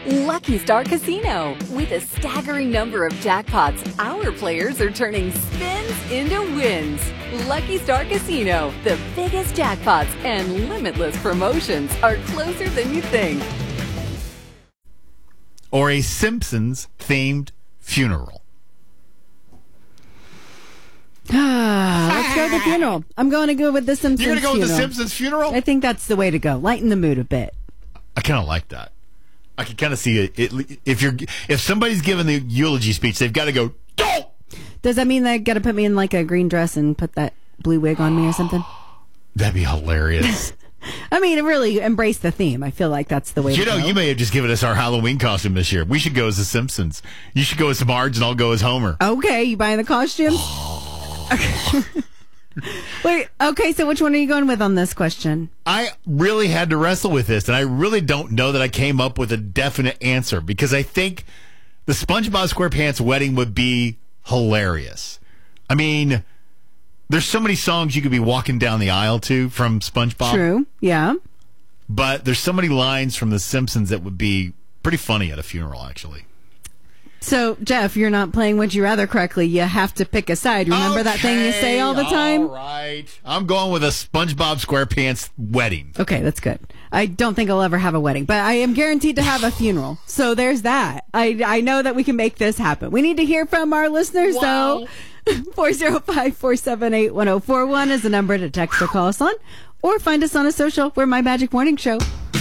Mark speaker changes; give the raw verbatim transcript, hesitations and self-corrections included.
Speaker 1: Lucky Star Casino. With a staggering number of jackpots, our players are turning spins into wins. Lucky Star Casino, the biggest jackpots and limitless promotions are closer than you think.
Speaker 2: Or a Simpsons-themed funeral.
Speaker 3: Ah, let's go with the funeral. I'm going to go with the Simpsons
Speaker 2: You're going to go with
Speaker 3: funeral.
Speaker 2: the Simpsons funeral?
Speaker 3: I think that's the way to go. Lighten the mood a bit.
Speaker 2: I kind of like that. I can kind of see it, it. If you're, if somebody's giving the eulogy speech, they've got to go, don't!
Speaker 3: Does that mean they got to put me in like a green dress and put that blue wig on me or something?
Speaker 2: That'd be hilarious.
Speaker 3: I mean, really embrace the theme. I feel like that's the way
Speaker 2: You
Speaker 3: to
Speaker 2: know,
Speaker 3: go.
Speaker 2: you may have just given us our Halloween costume this year. We should go as the Simpsons. You should go as Marge and I'll go as Homer.
Speaker 3: Okay, you buying the costumes? Okay. Wait, okay, so which one are you going with on this question?
Speaker 2: I really had to wrestle with this, and I really don't know that I came up with a definite answer because I think the SpongeBob SquarePants wedding would be hilarious. I mean, there's so many songs you could be walking down the aisle to from SpongeBob.
Speaker 3: True, yeah.
Speaker 2: But there's so many lines from The Simpsons that would be pretty funny at a funeral, actually.
Speaker 3: So, Jeff, you're not playing Would You Rather correctly. You have to pick a side. Remember that thing you say all the time?
Speaker 2: All right. I'm going with a SpongeBob SquarePants wedding.
Speaker 3: Okay, that's good. I don't think I'll ever have a wedding, but I am guaranteed to have a funeral. So there's that. I, I know that we can make this happen. We need to hear from our listeners,
Speaker 2: Wow.
Speaker 3: though. four oh five, four seven eight, one oh four one is the number to text or call us on. Or find us on a social. We're My Magic Morning Show.